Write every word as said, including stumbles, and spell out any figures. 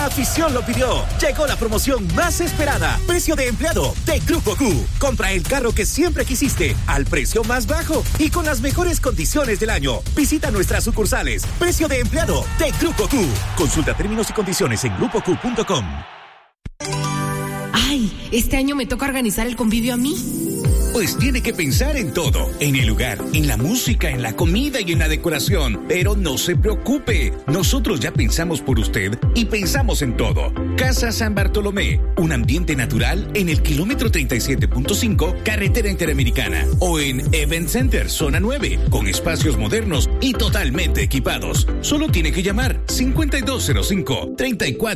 afición lo pidió. Llegó la promoción más esperada. Precio de empleado de Grupo Q. Compra el carro que siempre quisiste al precio más bajo y con las mejores condiciones del año. Visita nuestras sucursales. Precio de empleado de Grupo Q. Consulta términos y condiciones en grupo q punto com. Ay, este año me toca organizar el convivio a mí. Pues tiene que pensar en todo, en el lugar, en la música, en la comida y en la decoración. Pero no se preocupe, nosotros ya pensamos por usted y pensamos en todo. Casa San Bartolomé, un ambiente natural en el kilómetro treinta y siete punto cinco, carretera interamericana. O en Event Center, zona nueve, con espacios modernos y totalmente equipados. Solo tiene que llamar cincuenta y dos cero cinco, treinta y cuatro